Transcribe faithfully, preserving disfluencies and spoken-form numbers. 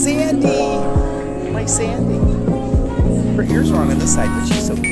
Sandy! My Sandy. Her ears are on this side, but she's so